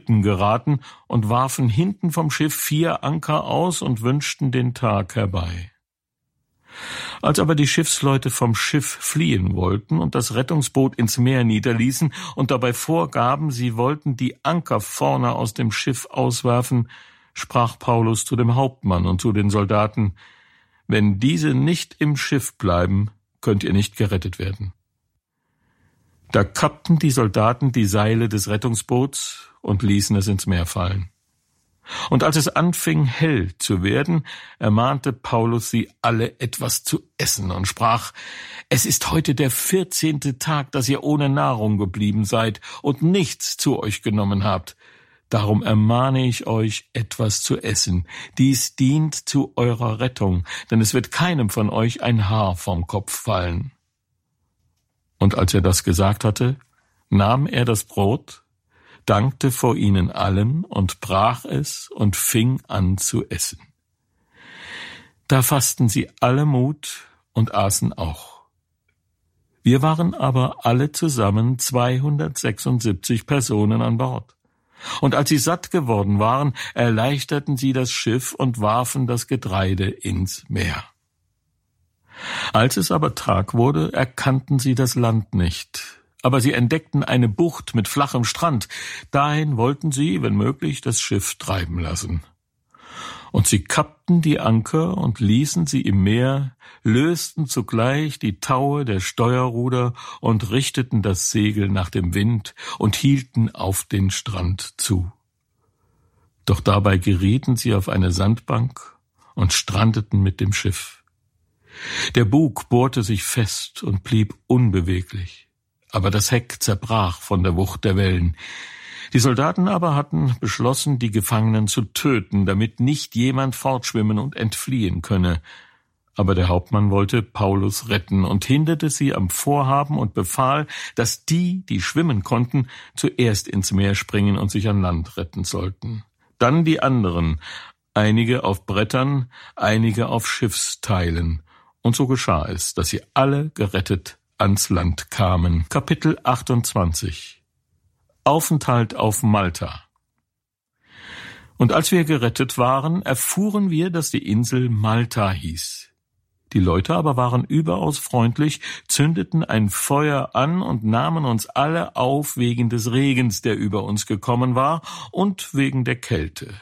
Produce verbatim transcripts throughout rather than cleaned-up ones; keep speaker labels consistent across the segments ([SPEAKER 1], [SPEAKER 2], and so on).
[SPEAKER 1] Schrecken geraten und warfen hinten vom Schiff vier Anker aus und wünschten den Tag herbei. Als aber die Schiffsleute vom Schiff fliehen wollten und das Rettungsboot ins Meer niederließen und dabei vorgaben, sie wollten die Anker vorne aus dem Schiff auswerfen, sprach Paulus zu dem Hauptmann und zu den Soldaten: Wenn diese nicht im Schiff bleiben, könnt ihr nicht gerettet werden. Da kappten die Soldaten die Seile des Rettungsboots und ließen es ins Meer fallen. Und als es anfing, hell zu werden, ermahnte Paulus sie alle, etwas zu essen, und sprach: Es ist heute der vierzehnte Tag, dass ihr ohne Nahrung geblieben seid und nichts zu euch genommen habt. Darum ermahne ich euch, etwas zu essen. Dies dient zu eurer Rettung, denn es wird keinem von euch ein Haar vom Kopf fallen. Und als er das gesagt hatte, nahm er das Brot, dankte vor ihnen allen und brach es und fing an zu essen. Da fassten sie alle Mut und aßen auch. Wir waren aber alle zusammen zweihundertsechsundsiebzig Personen an Bord. Und als sie satt geworden waren, erleichterten sie das Schiff und warfen das Getreide ins Meer. Als es aber Tag wurde, erkannten sie das Land nicht. Aber sie entdeckten eine Bucht mit flachem Strand. Dahin wollten sie, wenn möglich, das Schiff treiben lassen. Und sie kappten die Anker und ließen sie im Meer, lösten zugleich die Taue der Steuerruder und richteten das Segel nach dem Wind und hielten auf den Strand zu. Doch dabei gerieten sie auf eine Sandbank und strandeten mit dem Schiff. Der Bug bohrte sich fest und blieb unbeweglich. Aber das Heck zerbrach von der Wucht der Wellen. Die Soldaten aber hatten beschlossen, die Gefangenen zu töten, damit nicht jemand fortschwimmen und entfliehen könne. Aber der Hauptmann wollte Paulus retten und hinderte sie am Vorhaben und befahl, dass die, die schwimmen konnten, zuerst ins Meer springen und sich an Land retten sollten. Dann die anderen, einige auf Brettern, einige auf Schiffsteilen. Und so geschah es, dass sie alle gerettet ans Land kamen. Kapitel achtundzwanzig. Aufenthalt auf Malta. Und als wir gerettet waren, erfuhren wir, dass die Insel Malta hieß. Die Leute aber waren überaus freundlich, zündeten ein Feuer an und nahmen uns alle auf wegen des Regens, der über uns gekommen war, und wegen der Kälte.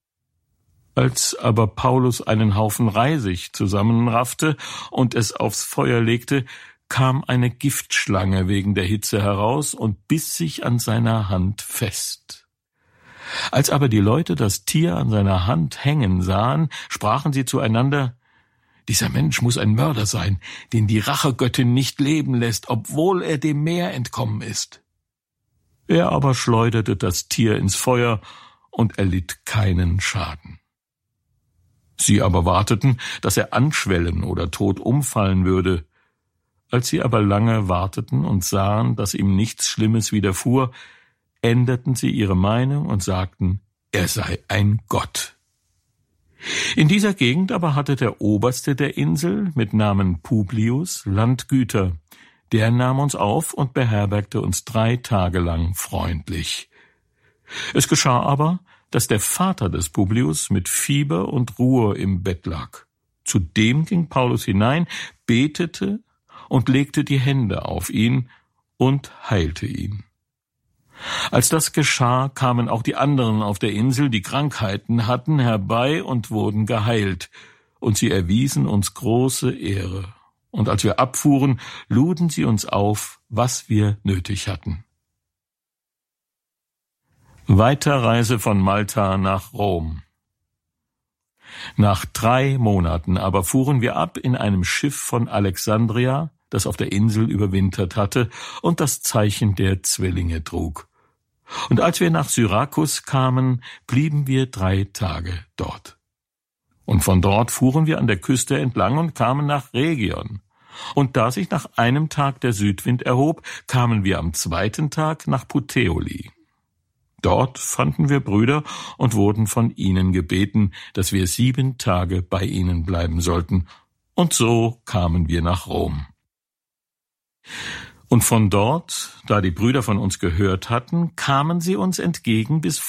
[SPEAKER 1] Als aber Paulus einen Haufen Reisig zusammenraffte und es aufs Feuer legte, kam eine Giftschlange wegen der Hitze heraus und biss sich an seiner Hand fest. Als aber die Leute das Tier an seiner Hand hängen sahen, sprachen sie zueinander: Dieser Mensch muss ein Mörder sein, den die Rachegöttin nicht leben lässt, obwohl er dem Meer entkommen ist. Er aber schleuderte das Tier ins Feuer und erlitt keinen Schaden. Sie aber warteten, dass er anschwellen oder tot umfallen würde. Als sie aber lange warteten und sahen, dass ihm nichts Schlimmes widerfuhr, änderten sie ihre Meinung und sagten, er sei ein Gott. In dieser Gegend aber hatte der Oberste der Insel mit Namen Publius Landgüter. Der nahm uns auf und beherbergte uns drei Tage lang freundlich. Es geschah aber, dass der Vater des Publius mit Fieber und Ruhr im Bett lag. Zu dem ging Paulus hinein, betete und legte die Hände auf ihn und heilte ihn. Als das geschah, kamen auch die anderen auf der Insel, die Krankheiten hatten, herbei und wurden geheilt, und sie erwiesen uns große Ehre. Und als wir abfuhren, luden sie uns auf, was wir nötig hatten. Weiterreise von Malta nach Rom. Nach drei Monaten aber fuhren wir ab in einem Schiff von Alexandria, das auf der Insel überwintert hatte und das Zeichen der Zwillinge trug. Und als wir nach Syrakus kamen, blieben wir drei Tage dort. Und von dort fuhren wir an der Küste entlang und kamen nach Rhegion. Und da sich nach einem Tag der Südwind erhob, kamen wir am zweiten Tag nach Puteoli. Dort fanden wir Brüder und wurden von ihnen gebeten, dass wir sieben Tage bei ihnen bleiben sollten. Und so kamen wir nach Rom. Und von dort, da die Brüder von uns gehört hatten, kamen sie uns entgegen bis